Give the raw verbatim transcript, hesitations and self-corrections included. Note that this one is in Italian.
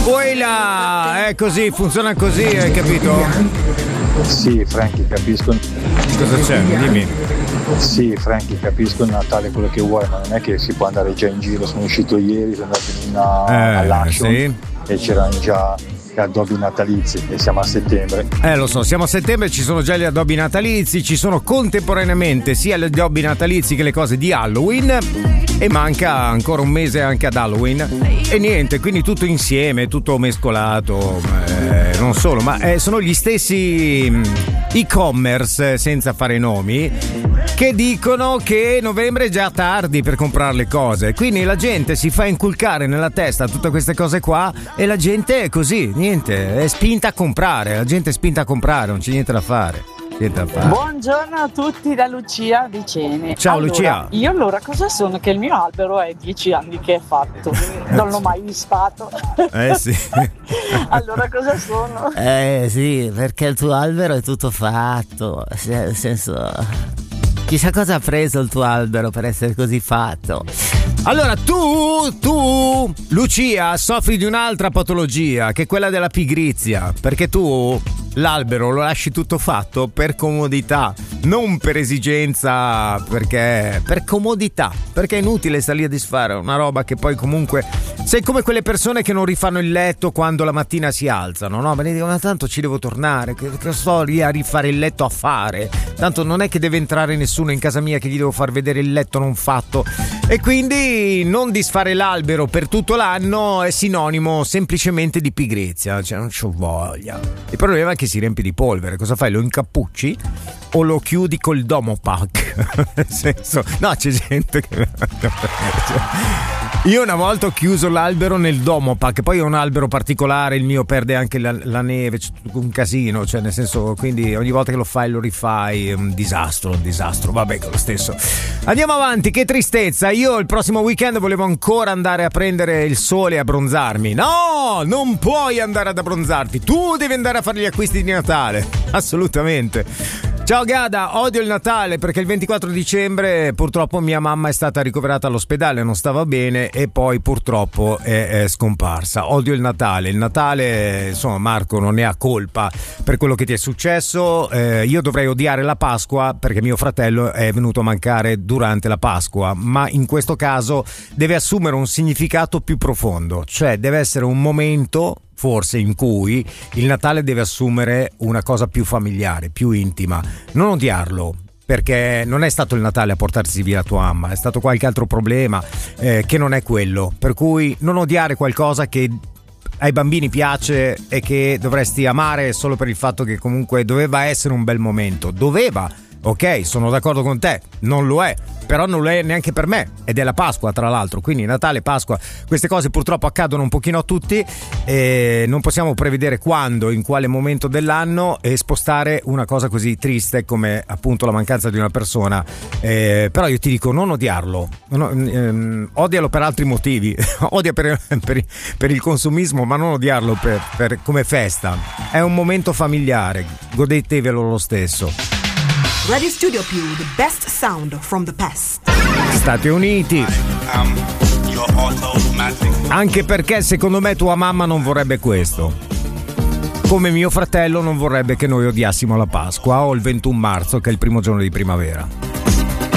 Uela, è così, funziona così, hai capito? Sì, Frankie, capisco. Cosa c'è? Dimmi. Sì, Frankie, capisco il Natale quello che vuoi, ma non è che si può andare già in giro. Sono uscito ieri, sono andato in una eh, all'Action sì. e c'erano già gli addobbi natalizi e siamo a settembre. Eh lo so, siamo a settembre, ci sono già gli addobbi natalizi, ci sono contemporaneamente sia gli addobbi natalizi che le cose di Halloween e manca ancora un mese anche ad Halloween e niente, quindi tutto insieme, tutto mescolato, eh, non solo, ma eh, sono gli stessi e-commerce, senza fare nomi, che dicono che novembre è già tardi per comprare le cose, quindi la gente si fa inculcare nella testa tutte queste cose qua e la gente è così, niente, è spinta a comprare, la gente è spinta a comprare, non c'è niente da fare. Niente da fare. Buongiorno a tutti da Lucia di Cene. Ciao allora, Lucia. Io allora cosa sono? Che il mio albero è dieci anni che è fatto, non l'ho mai disfatto. Eh sì. Allora cosa sono? Eh sì, perché il tuo albero è tutto fatto, nel senso... Chissà cosa ha preso il tuo albero per essere così fatto. Allora tu, tu, Lucia, soffri di un'altra patologia, che è quella della pigrizia, perché tu l'albero lo lasci tutto fatto per comodità, non per esigenza, perché per comodità, perché è inutile stare lì a disfare una roba che poi comunque sei come quelle persone che non rifanno il letto quando la mattina si alzano, no? Ma ne dicono, ma tanto ci devo tornare, che, che sto lì a rifare il letto a fare, tanto non è che deve entrare nessuno in casa mia che gli devo far vedere il letto non fatto, e quindi non disfare l'albero per tutto l'anno è sinonimo semplicemente di pigrizia, cioè non c'ho voglia. Il problema è che si riempie di polvere, cosa fai? Lo incappucci o lo chiudi col domopack? Nel senso, no, c'è gente che io una volta ho chiuso l'albero nel domopack, poi è un albero particolare, il mio perde anche la, la neve, c'è un casino, cioè nel senso, quindi ogni volta che lo fai lo rifai, è un disastro, un disastro, vabbè, con lo stesso. Andiamo avanti, che tristezza, io il prossimo weekend volevo ancora andare a prendere il sole e abbronzarmi. No, non puoi andare ad abbronzarti, tu devi andare a fare gli acquisti di Natale, assolutamente. Ciao Gada, odio il Natale perché il ventiquattro dicembre purtroppo mia mamma è stata ricoverata all'ospedale, non stava bene e poi purtroppo è, è scomparsa. Odio il Natale, il Natale, insomma, Marco non ne ha colpa per quello che ti è successo, eh, io dovrei odiare la Pasqua perché mio fratello è venuto a mancare durante la Pasqua, ma in questo caso deve assumere un significato più profondo, cioè deve essere un momento forse in cui il Natale deve assumere una cosa più familiare, più intima. Non odiarlo, perché non è stato il Natale a portarsi via la tua mamma, è stato qualche altro problema eh, che non è quello. Per cui non odiare qualcosa che ai bambini piace e che dovresti amare solo per il fatto che comunque doveva essere un bel momento. Doveva, ok, sono d'accordo con te, non lo è, però non lo è neanche per me, ed è la Pasqua tra l'altro, quindi Natale, Pasqua, queste cose purtroppo accadono un pochino a tutti e non possiamo prevedere quando, in quale momento dell'anno e spostare una cosa così triste come appunto la mancanza di una persona, eh, però io ti dico non odiarlo, no, ehm, odialo per altri motivi, odia per, per, per il consumismo, ma non odiarlo per, per, come festa, è un momento familiare, godetevelo lo stesso. Radio Studio Più, the best sound from the past. Stati Uniti. Anche perché secondo me tua mamma non vorrebbe questo. Come mio fratello non vorrebbe che noi odiassimo la Pasqua o il ventuno marzo che è il primo giorno di primavera.